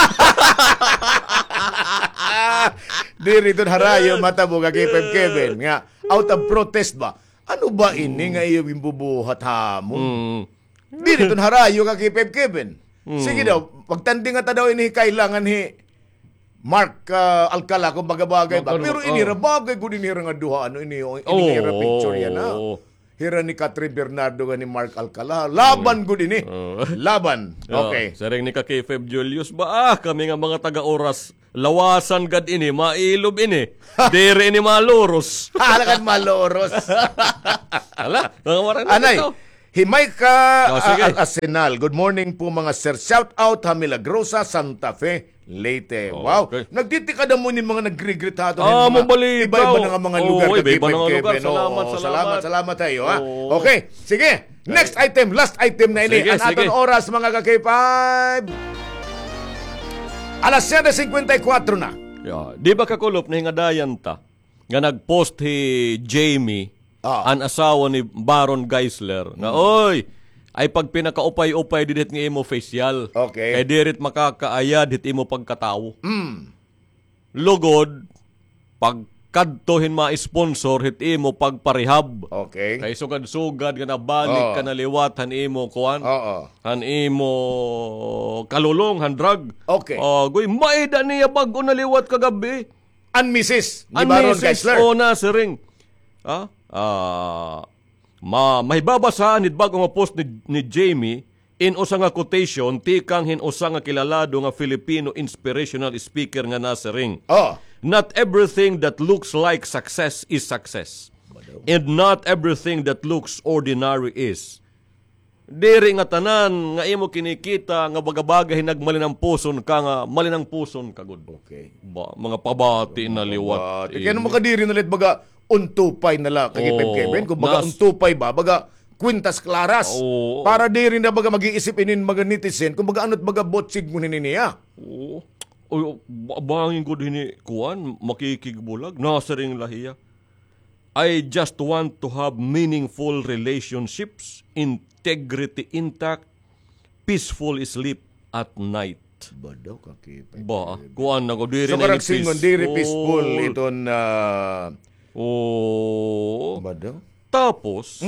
Diri doon harayo matabo ka Kevin nga out of protest ba? Ano ba ini nga iyo imbubuhat hamon? Diri doon harayo ka Kevin. Sige daw, pagtanding ata daw ini kailangan Mark Alcala kung bagay ba. Pero inira bagay kung inira nga duha ano inira picture yan na. Hira ni Catherine Bernardo nga ni Mark Alcala. Laban gud ini. Laban. Okay. Sareng ni Kakifeb Julius ba kami nga mga taga-oras lawasan gad ini mailob ini. Dire ini maloros. Halakan maloros. Ala, anay. Himay ka Arsenal. Good morning po mga sir. Shout out ha Milagrosa, Santa Fe, Leyte. Wow. Okay. Nagtitika na mo ni mga nag-regret hato. Iba-iba na nga mga lugar. Iba-iba. Salamat tayo. Ha? Okay. Sige. Next item. Last item na ini. Ang aton oras mga ka-K5. Alas 7:54 na. Di ba kakulop na hingadayan ta? Nga nag-post Jamie ang asawa ni Baron Geisler na oy ay pag pinakaupay-upay didit nga imo facial. Okay. Kay dirit makakaayad dit imo pagkatawo. Lugod pag kadtohin ma-sponsor hit imo pagparehab. Okay. Kay sugad-sugad nga nabalik ka na liwat han imo kuan. Han imo kalulong han drug. Okay. Goy maida niya bago na liwat kagabi. An Mrs. ni Baron Geisler. Na siring. Mahibabasa nid bago nga post ni Jamie in usa nga quotation tikang hin usa nga kilalado nga Filipino inspirational speaker nga nasiring. Not everything that looks like success is success. And not everything that looks ordinary is. Diri nga tanan nga imo kinikita nga bagabagay nagmalinang puson ka nga malinang puson kagud. Okay. Mga pabati na liwat. Kaya naman kadiri na let baga untupay na la kay Kevin kung baga untupay ba baga kwintas klaras para di rin na baga mag-iisip inin mga netizen kung baga ano't baga botsig mo niya. Bangin ko din kuan makikigbulag nasa ring lahiya. I just want to have meaningful relationships, integrity intact, peaceful sleep at night. Ba daw kakipay. Ba kuan na ko diri so, na peaceful. Diri peaceful iton Badaw. Tapos,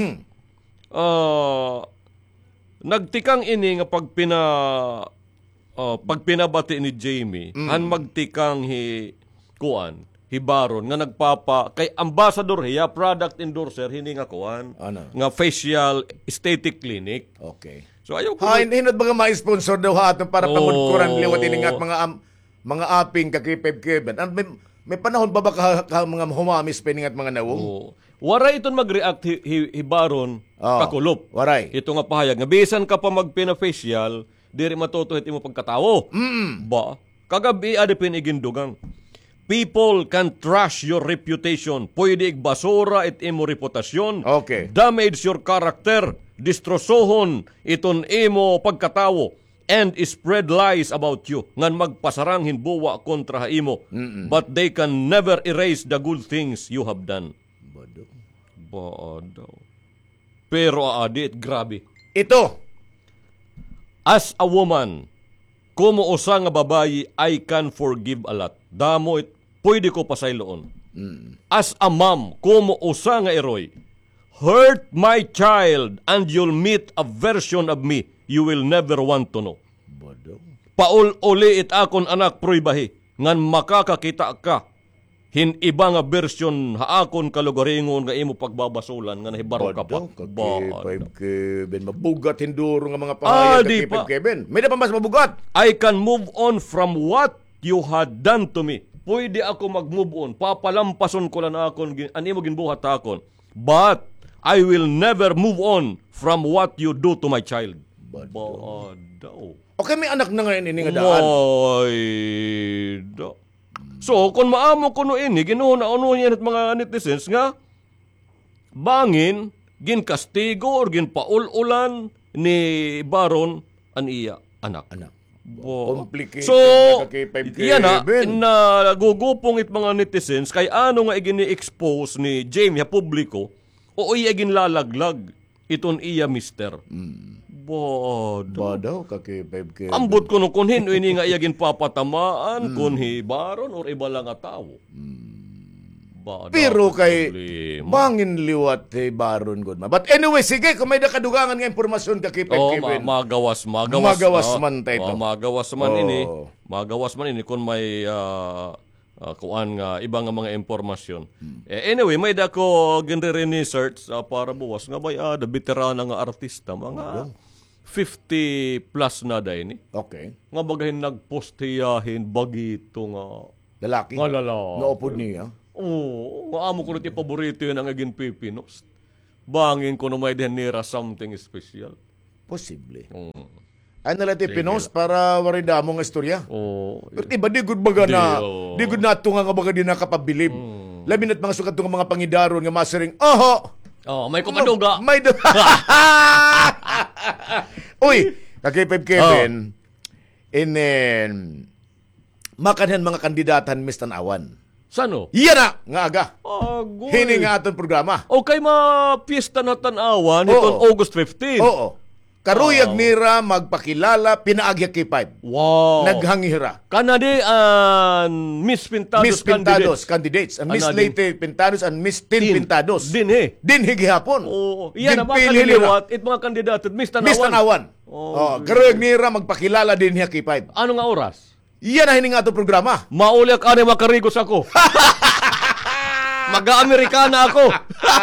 nagtikang ini nga pagpinabati ni Jamie, han magtikang kuan, Baron, nga nagpapa, kay ambassador hiya, product endorser, hindi nga kuan, nga facial aesthetic clinic. Okay. So, ayaw ko. Hinot ba nga ma-sponsor daw haton para pangudkuran liwat iningat mga aping kakipeb Kevin. May panahon ba mga humamis peningat mga nawong? Waray iton mag-react Baron kakulop. Waray. Ito nga pahayag. Nga bisan ka pa magpina-facial, diri matutuhit imo pagkatawo. Ba? Kagabi adipin igindugang. People can trash your reputation. Pwede igbasura it imo reputasyon. Okay. Damage your character. Distrosohon iton imo pagkatawo. And spread lies about you. Ngan magpasarang hinbuwa kontra imo. But they can never erase the good things you have done. Badaw. Pero adit, grabe. Ito. As a woman, kumo usa nga babayi, I can forgive a lot. Damo pwede ko pasayloon. As a mom, kumo usa nga eroy, hurt my child and you'll meet a version of me you will never want to know. Paul-uli it akon anak proybahi ngan makakakita ka iba nga version haakon kalugaringon nga imo pagbabasulan nga nahibaro ka pa. Kevin, mabugat hinduro nga mga pahayag Kevin. May na pa mas mabugat. I can move on from what you had done to me. Pwede ako mag-move on. Papalampason ko lang akon ani mo ginbuhat akon. But I will never move on from what you do to my child. Badaw. Okay, may anak na ngayon ini nga daan. So, kung maamo ko no ini, ginuuna-uno niya at mga netizens nga, bangin, ginkastigo or ginpaul-ulan ni Baron an iya anak. Complicated. So, yan na gugupong it mga netizens, kay ano nga igini-expose ni Jamie publiko, o iya ginlalaglag iton iya mister. Badaw kakipeb. Ambot ko nung kunhin ini nga iya ginpapatamaan kunhi Baron or iba lang nga tao. Pero kay bangin liwat baron gud man. But anyway, sige kung may nakadugangan nga impormasyon ka Kipay Kevin. Magawas man tayo. Magawas man ini kung may kuan nga ibang nga mga impormasyon. Anyway, may dako ginre research para buwas nga bay the veterana nga artista mga 50 plus na day ni. Okay. Nga bagahin nagpost hiyahin bagito nga lalaki. Nga lalaki. Naupod niya. Oo, nga amo ko iti paborito yun ang aging pipinos. Bangin ko na may denira something special. Posible. Ano natin pinos para warida mo nga istorya? Pero iba di good baga na, di good na tunga nga baga di nakapabilib. Labi na't mga sukat nga mga pangidaron nga masaring, may kumaduga. May Uy, kakipib Kevin, makanhan mga kandidatan mistanawan. Sano? Iya na, nga aga. Hini nga atong programa. Okay, ma-fiesta na tanawan itong August 15. Oo. Karuyag nira magpakilala pinaagya K5. Wow. Naghangihira. Kanadi Miss Pintados candidates. And Miss Leyte Pintados and Miss Tin Pintados. Dinhi gihapon. Oo. Iyan na ba kaniliwat it mga kandidato Miss Tanawan. Karuyag nira magpakilala din niya K5. Ano nga oras? Iyan na hininga itong programa. Maulyak ani makarigos ako. Mag-Amerikana ako.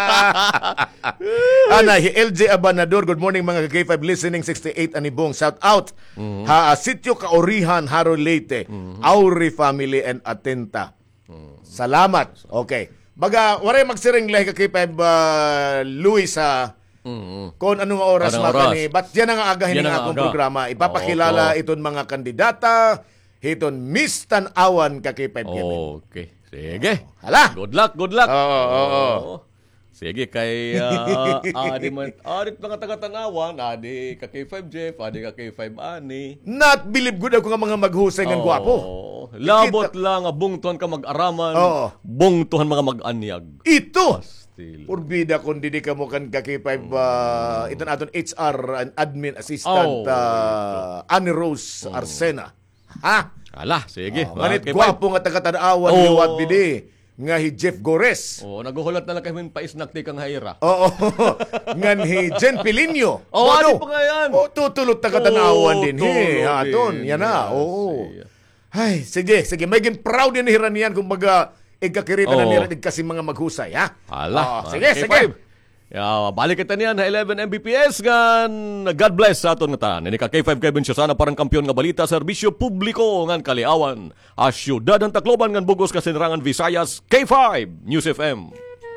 LJ Abanador, good morning mga K5 listening 68 Anibong. Shout out. Sitio Kaorihan, Haro Leyte, Auri family and Atenta. Salamat. Okay. Waray magsiring lahi ka K5 Luis kung anong oras makani. But yan ang agahin ng akong programa. Ipapakilala iton mga kandidata. Hiton Miss Tanawan ka K5 Kevin. Okay. Sige. Hala. Good luck. Oo. Sige kay adit mga taga-Tanawan, adi ka K5 Jeff, adi ka K5 Ani. Not believe good ako nga mga maghusay ng gwapo. Labot lang bungtuhan ka mag-araman. Bungtuhan mga mag-anyag. Ito. Purbida kung di ka mo kan ka K5 iton aton HR and admin assistant Annie Rose Arsena. Ha? Ala, sige. Manit gwapo nga taga-Tanawan liwat didi nga hi Jeff Gores. Naguhulat na lang kami paisnak ti kang haira. Ngan hi Jen Pilinyo. Ano pa nga yan? Tutulot taga-Tanawan din aton. Yan na. Ay, sige. May proud yan hiran yan kung baga igkakirita na niran kasi mga maghusay, ha? Ala. Sige. Balik kita niyan 11 Mbps gan God bless sa aton nga tanan. Ini ka K5 Kevin siya sana parang kampiyon nga balita serbisyo publiko ngan kaliawan. Asyudad ang Tacloban ngan bugos ka sinerangan Visayas K5 News FM.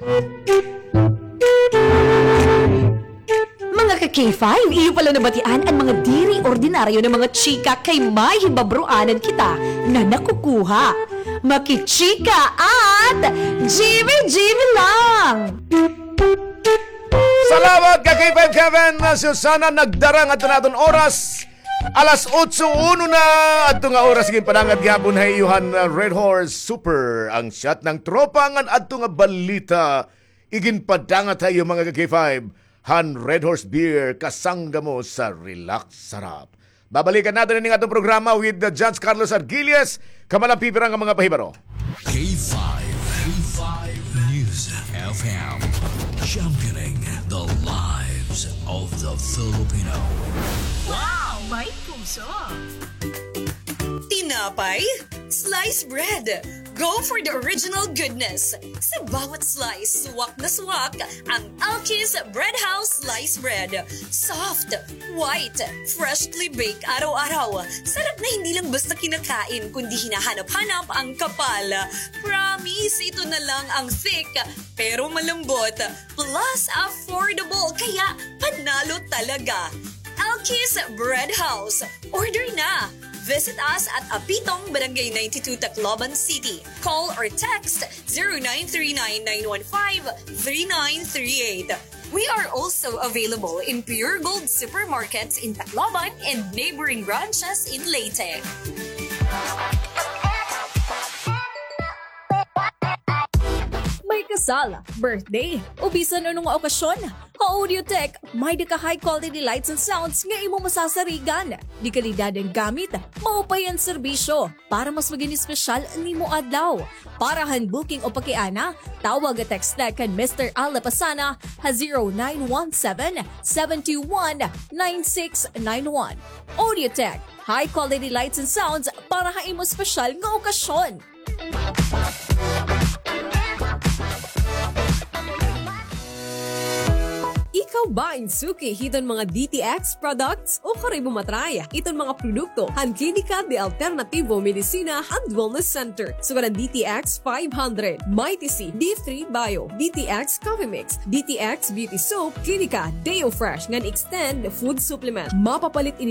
Mga ka-K5, iyo pala nabatian ang mga diri ordinaryo ng mga chika kay may hibabruanan kita na nakukuha. Makichika at Jimmy lang! Salamat ka K5 Kevin Susana nagdarang at naton oras alas 8:01 na at nga oras gin panangat gyapon hay Johan Red Horse Super ang shot ng tropa ngan adto nga balita igin padangat tayo mga K5 Han Red Horse Beer kasangga mo sa relax sarap. Babalikan natin ning atong programa with the Judge Carlos Argilies kamalang ang mga pahibaro. K5 News FM. Championing the lives of the Filipino. Wow! May puso! Tinapay? Sliced bread! Go for the original goodness! Sa bawat slice, suwak na suwak ang Alkis Bread House Sliced Bread. Soft, white, freshly baked araw-araw. Sarap na hindi lang basta kinakain, kundi hinahanap-hanap ang kapal. Promise, ito na lang ang thick, pero malambot. Plus, affordable, kaya panalo talaga. Alkis Bread House. Order na! Visit us at Apitong, Barangay 92, Tacloban City. Call or text 0939-915-3938. We are also available in Pure Gold supermarkets in Tacloban and neighboring branches in Leyte. May May kasal, birthday, o bisan anong okasyon. Audiotech, may di ka high quality lights and sounds nga imo masasarigan. Di kalidad ang gamit, maupay ang serbisyo para mas maging espesyal nimo adlaw. Para handbooking o pakiana, tawag at text na kan Mr. Alapasana ha 0917-721-9691. Audiotech, high quality lights and sounds para ha imo espesyal nga okasyon. Ikaw ba insuki hiton mga DTX products o kare bumatraya iton mga produkto han Klinika de Alternativo Medicina and Wellness Center. Sugaran DTX 500, Mighty C, D3 Bio, DTX Coffee Mix, DTX Beauty Soap, Klinika Deo Fresh ngan extend food supplement. Mapapalit ini